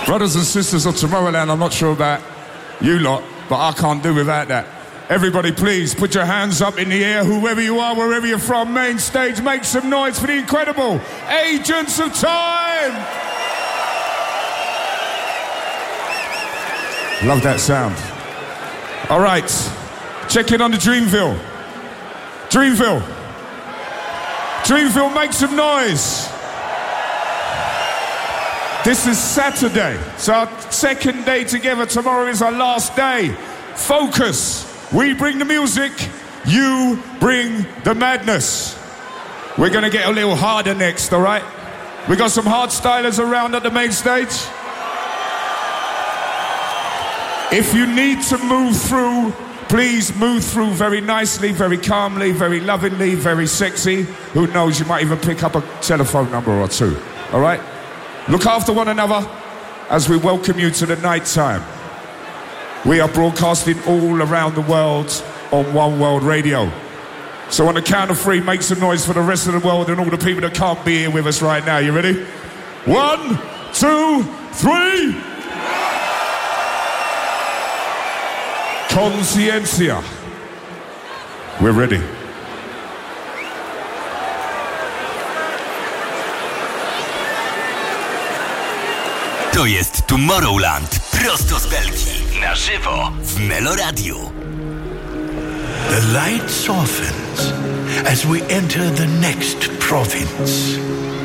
Brothers and sisters of Tomorrowland, I'm not sure about you lot, but I can't do without that. Everybody, please, put your hands up in the air, whoever you are, wherever you're from, main stage, make some noise for the incredible Agents of Time! Love that sound. All right, check in on the Dreamville. Dreamville, make some noise. This is Saturday. It's our second day together. Tomorrow is our last day. Focus. We bring the music. You bring the madness. We're going to get a little harder next, all right? We got some hard stylers around at the main stage. If you need to move through, please move through very nicely, very calmly, very lovingly, very sexy. Who knows, you might even pick up a telephone number or two, all right? Look after one another as we welcome you to the night time. We are broadcasting all around the world on One World Radio. So on the count of 3, make some noise for the rest of the world and all the people that can't be here with us right now. You ready? 1, 2, 3. Conciencia. We're ready. To jest Tomorrowland, prosto z Belgii, na żywo w Meloradiu. The light softens as we enter the next province.